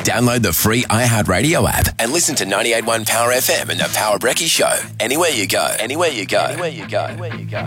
Download the free iHeartRadio app and listen to 98.1 Power FM and the Power Brekkie Show. Anywhere you go.